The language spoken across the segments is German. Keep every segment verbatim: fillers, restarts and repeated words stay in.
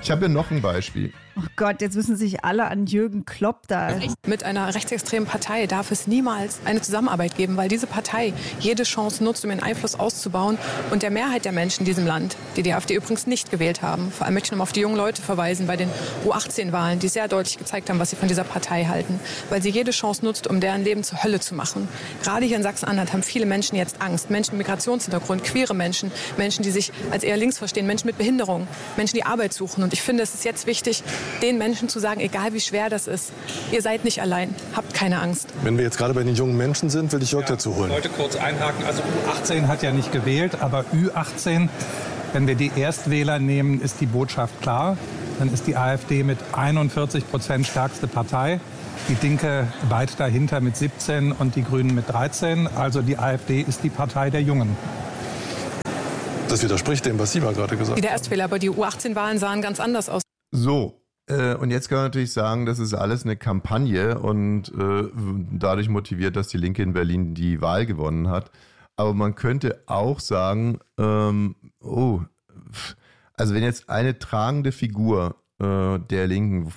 Ich habe hier noch ein Beispiel. Oh Gott, jetzt müssen sich alle an Jürgen Klopp da... Mit einer rechtsextremen Partei darf es niemals eine Zusammenarbeit geben, weil diese Partei jede Chance nutzt, um ihren Einfluss auszubauen. Und der Mehrheit der Menschen in diesem Land, die die AfD übrigens nicht gewählt haben, vor allem möchte ich noch auf die jungen Leute verweisen bei den U achtzehn Wahlen, die sehr deutlich gezeigt haben, was sie von dieser Partei halten, weil sie jede Chance nutzt, um deren Leben zur Hölle zu machen. Gerade hier in Sachsen-Anhalt haben viele Menschen jetzt Angst. Menschen mit Migrationshintergrund, queere Menschen, Menschen, die sich als eher links verstehen, Menschen mit Behinderung, Menschen, die Arbeit suchen. Und ich finde, es ist jetzt wichtig, den Menschen zu sagen, egal wie schwer das ist, ihr seid nicht allein, habt keine Angst. Wenn wir jetzt gerade bei den jungen Menschen sind, will ich Jörg ja, dazu holen. Ich wollte kurz einhaken, also U achtzehn hat ja nicht gewählt, aber Ü achtzehn, wenn wir die Erstwähler nehmen, ist die Botschaft klar. Dann ist die AfD mit einundvierzig Prozent stärkste Partei, die Linke weit dahinter mit siebzehn und die Grünen mit dreizehn. Also die AfD ist die Partei der Jungen. Das widerspricht dem, was Sie mal gerade gesagt haben. Die der Erstwähler, aber die U achtzehn-Wahlen sahen ganz anders aus. So. Und jetzt kann man natürlich sagen, das ist alles eine Kampagne und äh, dadurch motiviert, dass die Linke in Berlin die Wahl gewonnen hat. Aber man könnte auch sagen, ähm, oh, also wenn jetzt eine tragende Figur äh, der Linken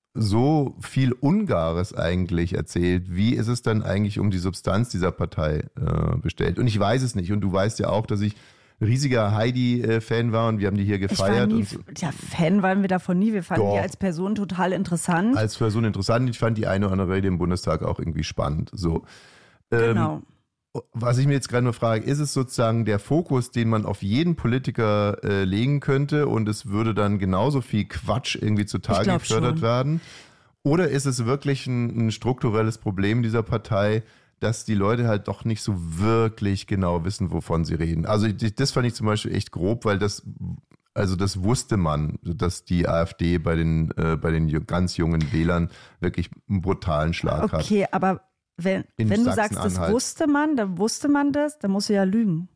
so viel Ungares eigentlich erzählt, wie ist es dann eigentlich um die Substanz dieser Partei äh, bestellt? Und ich weiß es nicht. Und du weißt ja auch, dass ich riesiger Heidi-Fan war und wir haben die hier gefeiert. Ich war nie, und so. Ja, Fan waren wir davon nie. Wir fanden Doch. die als Person total interessant. Als Person interessant. Ich fand die eine oder andere Rede im Bundestag auch irgendwie spannend. So. Genau. Ähm, was ich mir jetzt gerade nur frage, ist es sozusagen der Fokus, den man auf jeden Politiker äh, legen könnte und es würde dann genauso viel Quatsch irgendwie zutage gefördert schon. werden? Oder ist es wirklich ein, ein strukturelles Problem dieser Partei, dass die Leute halt doch nicht so wirklich genau wissen, wovon sie reden. Also das fand ich zum Beispiel echt grob, weil das, also das wusste man, dass die AfD bei den, äh, bei den ganz jungen Wählern wirklich einen brutalen Schlag okay, hat. Okay, aber wenn, wenn du sagst, das wusste man, dann wusste man das, dann musst du ja lügen.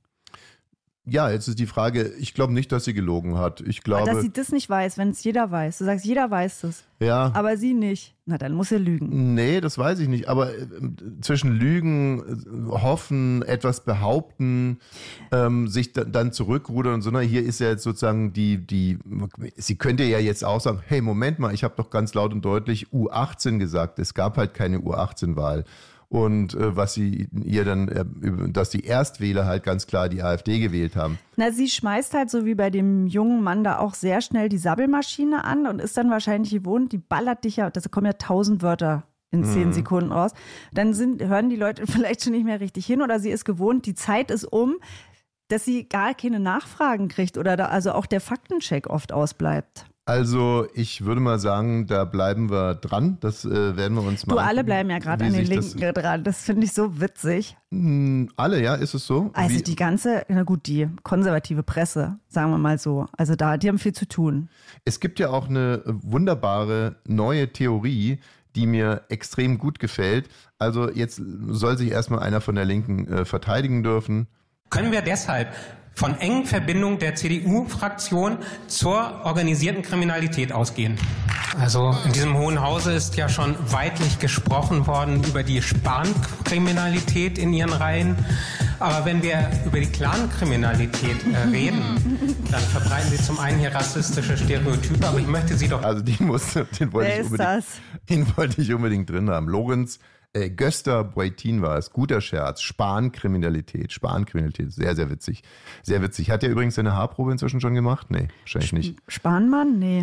Ja, jetzt ist die Frage, ich glaube nicht, dass sie gelogen hat. Ich glaube, aber dass sie das nicht weiß, wenn es jeder weiß. Du sagst, jeder weiß das. Ja. Aber sie nicht. Na, dann muss er lügen. Nee, das weiß ich nicht. Aber äh, zwischen Lügen, äh, hoffen, etwas behaupten, ähm, sich da, dann zurückrudern und so, na, hier ist ja jetzt sozusagen die, die, sie könnte ja jetzt auch sagen, hey, Moment mal, ich habe doch ganz laut und deutlich U achtzehn gesagt. Es gab halt keine U achtzehn-Wahl. Und äh, was sie ihr dann, äh, dass die Erstwähler halt ganz klar die AfD gewählt haben. Na, sie schmeißt halt so wie bei dem jungen Mann da auch sehr schnell die Sabbelmaschine an und ist dann wahrscheinlich gewohnt, die ballert dich ja, da kommen ja tausend Wörter in zehn mhm. Sekunden raus. Dann sind, hören die Leute vielleicht schon nicht mehr richtig hin oder sie ist gewohnt, die Zeit ist um, dass sie gar keine Nachfragen kriegt oder da also auch der Faktencheck oft ausbleibt. Also ich würde mal sagen, da bleiben wir dran. Das äh, werden wir uns mal Du, angucken, alle bleiben ja gerade an den Linken das, dran. Das finde ich so witzig. Mh, alle, ja? Ist es so? Also Wie? die ganze, na gut, die konservative Presse, sagen wir mal so. Also da, die haben viel zu tun. Es gibt ja auch eine wunderbare neue Theorie, die mir extrem gut gefällt. Also jetzt soll sich erstmal einer von der Linken äh, verteidigen dürfen. Können wir deshalb von engen Verbindungen der C D U-Fraktion zur organisierten Kriminalität ausgehen? Also in diesem Hohen Hause ist ja schon weitlich gesprochen worden über die Spahn-Kriminalität in ihren Reihen. Aber wenn wir über die Clan-Kriminalität äh, reden, dann verbreiten Sie zum einen hier rassistische Stereotype, aber ich möchte Sie doch... Also die muss, den wollte, ich unbedingt, den wollte ich unbedingt drin haben. Lorenz äh, Göster-Beutin war es. Guter Scherz. Spahn-Kriminalität. Spahn-Kriminalität. Sehr, sehr witzig. Sehr witzig. Hat er übrigens seine Haarprobe inzwischen schon gemacht? Nee, wahrscheinlich nicht. Spahnmann? Nee.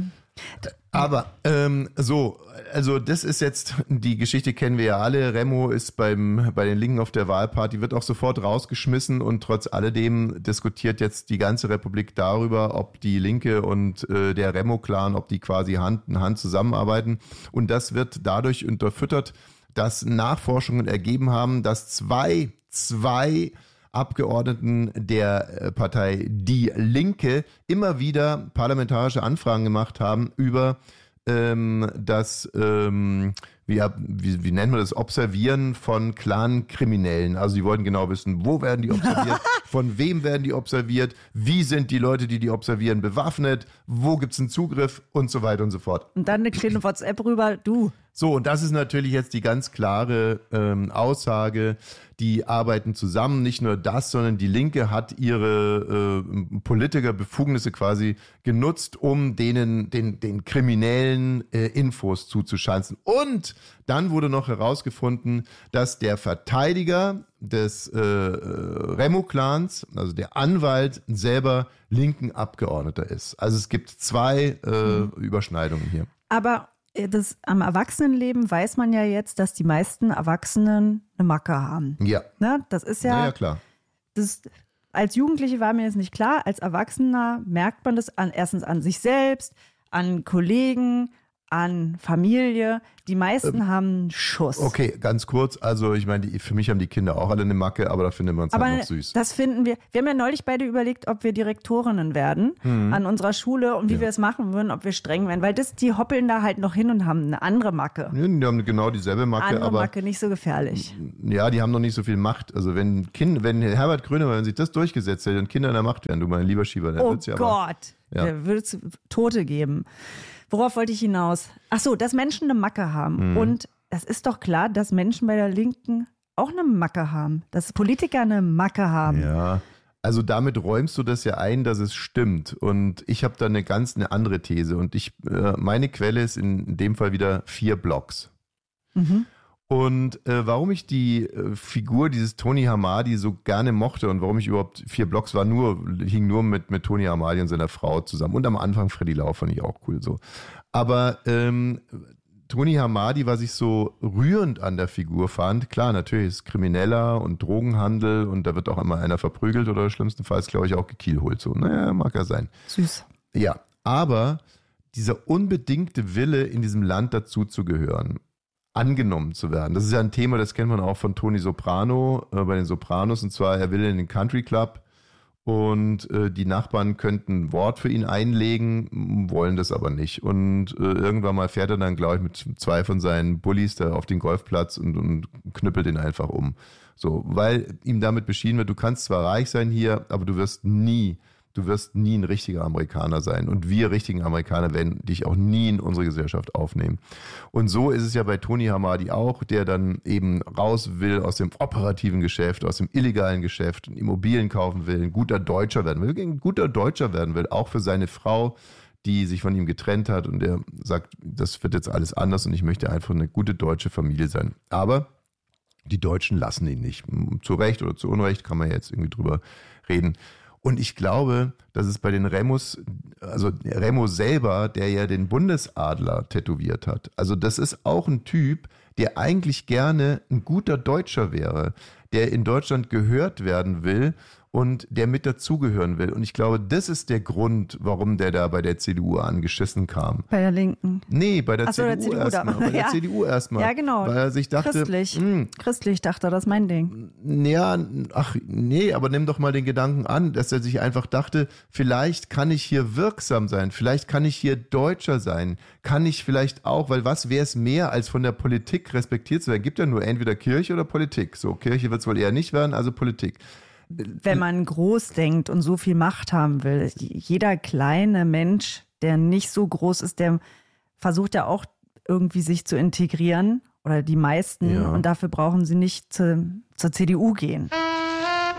Aber ähm, so, also das ist jetzt, die Geschichte kennen wir ja alle. Remo ist beim bei den Linken auf der Wahlparty, wird auch sofort rausgeschmissen und trotz alledem diskutiert jetzt die ganze Republik darüber, ob die Linke und äh, der Remo-Clan, ob die quasi Hand in Hand zusammenarbeiten. Und das wird dadurch unterfüttert, dass Nachforschungen ergeben haben, dass zwei, zwei Abgeordneten der Partei Die Linke immer wieder parlamentarische Anfragen gemacht haben über ähm, das ähm, wie, wie, wie nennt man das, Observieren von Clan-Kriminellen. Also die wollten genau wissen, wo werden die observiert, von wem werden die observiert, wie sind die Leute, die die observieren, bewaffnet, wo gibt es einen Zugriff und so weiter und so fort. Und dann eine kleine WhatsApp rüber, du. So, und das ist natürlich jetzt die ganz klare ähm, Aussage, die arbeiten zusammen, nicht nur das, sondern die Linke hat ihre äh, Politikerbefugnisse quasi genutzt, um denen, den, den kriminellen äh, Infos zuzuschanzen. Und dann wurde noch herausgefunden, dass der Verteidiger des äh, Remo-Clans, also der Anwalt, selber linken Abgeordneter ist. Also es gibt zwei äh, mhm. Überschneidungen hier. Aber das, am Erwachsenenleben weiß man ja jetzt, dass die meisten Erwachsenen eine Macke haben. Ja. Ne? Das ist ja, ja, ja klar. Das, als Jugendliche war mir das nicht klar. Als Erwachsener merkt man das an, erstens an sich selbst, an Kollegen, an Familie. Die meisten ähm, haben einen Schuss. Okay, ganz kurz. Also ich meine, die, für mich haben die Kinder auch alle eine Macke, aber da finden wir uns aber halt noch süß. Das finden wir. Wir haben ja neulich beide überlegt, ob wir Direktorinnen werden mhm. an unserer Schule und wie ja. wir es machen würden, ob wir streng werden. Weil das, die hoppeln da halt noch hin und haben eine andere Macke. Ja, die haben genau dieselbe Macke. Andere aber Macke, nicht so gefährlich. Ja, die haben noch nicht so viel Macht. Also wenn, kind, wenn Herbert Grönemeyer, wenn sich das durchgesetzt hätte und Kinder in der Macht wären, du mein lieber Schieber, dann oh wird's ja Gott, aber, ja. da würde es Tote geben. Worauf wollte ich hinaus? Ach so, dass Menschen eine Macke haben. Mhm. Und es ist doch klar, dass Menschen bei der Linken auch eine Macke haben. Dass Politiker eine Macke haben. Ja, also damit räumst du das ja ein, dass es stimmt. Und ich habe da eine ganz eine andere These. Und ich, äh, meine Quelle ist in dem Fall wieder vier Blogs. Mhm. Und äh, warum ich die äh, Figur dieses Tony Hamadi so gerne mochte und warum ich überhaupt vier Blogs war, nur hing nur mit, mit Tony Hamadi und seiner Frau zusammen. Und am Anfang Freddy Lau fand ich auch cool so. Aber ähm, Tony Hamadi, was ich so rührend an der Figur fand, klar, natürlich ist Krimineller und Drogenhandel und da wird auch immer einer verprügelt oder schlimmstenfalls, glaube ich, auch gekielholt. So, naja, mag ja sein. Süß. Ja, aber dieser unbedingte Wille, in diesem Land dazuzugehören, angenommen zu werden. Das ist ja ein Thema, das kennt man auch von Tony Soprano äh, bei den Sopranos. Und zwar, er will in den Country Club und äh, die Nachbarn könnten ein Wort für ihn einlegen, wollen das aber nicht. Und äh, irgendwann mal fährt er dann, glaube ich, mit zwei von seinen Bullies da auf den Golfplatz und, und knüppelt ihn einfach um. So, weil ihm damit beschieden wird, du kannst zwar reich sein hier, aber du wirst nie Du wirst nie ein richtiger Amerikaner sein. Und wir richtigen Amerikaner werden dich auch nie in unsere Gesellschaft aufnehmen. Und so ist es ja bei Tony Hamadi auch, der dann eben raus will aus dem operativen Geschäft, aus dem illegalen Geschäft, Immobilien kaufen will, ein guter Deutscher werden will, ein guter Deutscher werden will, auch für seine Frau, die sich von ihm getrennt hat. Und er sagt, das wird jetzt alles anders und ich möchte einfach eine gute deutsche Familie sein. Aber die Deutschen lassen ihn nicht. Zu Recht oder zu Unrecht kann man jetzt irgendwie drüber reden. Und ich glaube, dass es bei den Remos, also Remo selber, der ja den Bundesadler tätowiert hat, also das ist auch ein Typ, der eigentlich gerne ein guter Deutscher wäre, der in Deutschland gehört werden will und der mit dazugehören will. Und ich glaube, das ist der Grund, warum der da bei der C D U angeschissen kam. Bei der Linken? Nee, bei der Ach so, C D U erstmal. Bei der ja. C D U erstmal. Ja, genau. Weil er sich dachte, Christlich. Mh, Christlich dachte er, das ist mein Ding. Ja, ach nee, aber nimm doch mal den Gedanken an, dass er sich einfach dachte, vielleicht kann ich hier wirksam sein, vielleicht kann ich hier Deutscher sein, kann ich vielleicht auch, weil was wäre es mehr, als von der Politik respektiert zu werden? Gibt ja nur entweder Kirche oder Politik. So, Kirche wird es wohl eher nicht werden, also Politik. Wenn man groß denkt und so viel Macht haben will, jeder kleine Mensch, der nicht so groß ist, der versucht ja auch irgendwie sich zu integrieren oder die meisten ja. Und dafür brauchen sie nicht zu, zur C D U gehen.